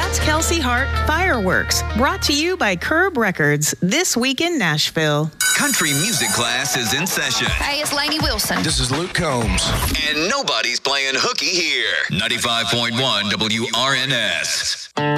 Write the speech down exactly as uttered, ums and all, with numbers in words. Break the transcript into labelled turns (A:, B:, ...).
A: That's Kelsey Hart Fireworks, brought to you by Curb Records, this week in Nashville.
B: Country music class is in session.
C: Hey, it's Lainey Wilson.
D: This is Luke Combs.
B: And nobody's playing hooky here. ninety-five point one W R N S.